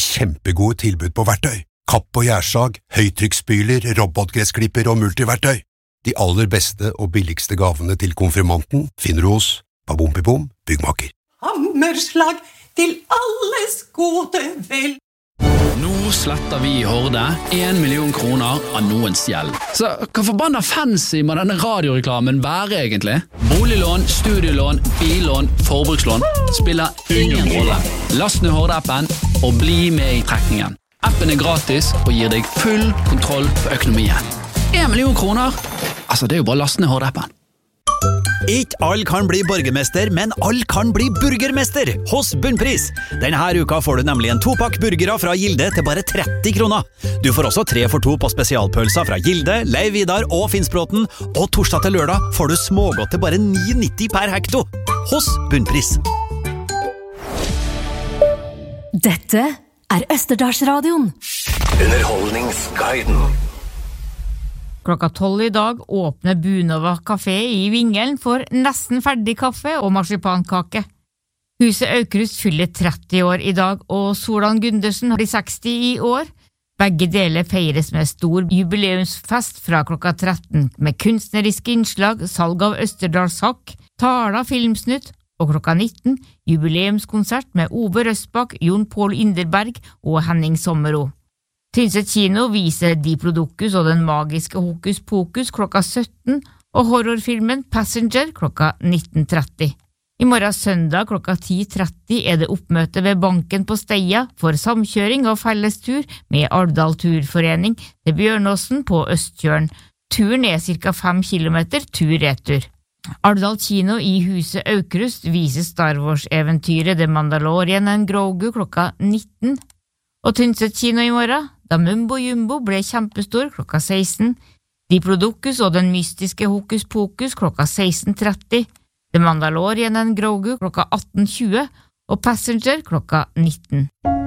kjempegode tilbud på verktøy. Kapp og gjærsag, høytrykksspyler, robotgressklipper og multiverktøy. De aller beste og billigste gavene til konfirmanten finner du hos Babompibom byggmaker. Hammerslag til alles gode vel. Nå sletter vi i Horde 1 million kroner av noens gjeld. Så hva forbanna fancy må denne radioreklamen være egentlig? Boliglån, studielån, billån, forbrukslån spiller ingen rolle. Last ned Horde-appen og bli med i trekningen. Appen er gratis og gir deg full kontroll på økonomien. 1 million kroner? Altså, det er jo bare å laste ned Horde-appen. Ikke alle kan bli borgermester, men alle kan bli burgermester hos Bunnpris. Denne uka får du nemlig en 2-pakk burgere fra Gilde til bare 30 kroner. Du får også 3 for 2 på spesialpølser fra Gilde, Leiv Vidar og Finnsbråten, og torsdag til lørdag får du smågodt til bare 9,90 per hekto hos Bunnpris. Dette er Østerdalsradioen. Underholdningsguiden. Klokka 12 i dag åpner Bunova Café i Vingelen for nesten ferdig kaffe og marsipankake. Huset Aukrust fyller 30 år i dag, og Solan Gundersen har de 60 i år. Begge deler feires med stor jubileumsfest fra klokka 13 med kunstneriske innslag, salg av Østerdalshakk, taler, filmsnutt, og klokka 19 jubileumskonsert med Ove Røsbakk, Jon Pål Inderberg og Henning Sommero. Tynset kino viser Diplodocus og den magiske Hokus Pokus klokka 17 og horrorfilmen Passenger klokka 19.30. I morgen søndag klokka 10.30 er det oppmøte ved banken på Steia for samkjøring og fellestur med Alvdal Turforening til Bjørnåsen på Østkjørn. Turen er ca. 5 kilometer tur-retur. Alvdal kino i huset Aukrust viser Star Wars-eventyret The Mandalorian and Grogu klokka 19. Og Tynset kino i morgen, da Mumbo Jumbo ble kjempestor klokka 16, Diplodocus og den mystiske Hokus Pokus klokka 16.30, The Mandalorian and Grogu klokka 18.20 og Passenger klokka 19.